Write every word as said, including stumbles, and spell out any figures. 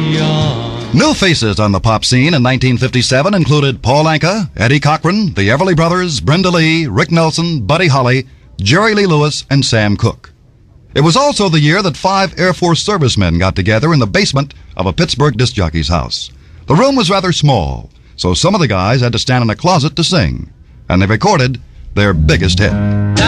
beyond. New faces on the pop scene in nineteen fifty-seven included Paul Anka, Eddie Cochran, the Everly Brothers, Brenda Lee, Rick Nelson, Buddy Holly, Jerry Lee Lewis, and Sam Cooke. It was also the year that five Air Force servicemen got together in the basement of a Pittsburgh disc jockey's house. The room was rather small, so some of the guys had to stand in a closet to sing, and they recorded their biggest hit.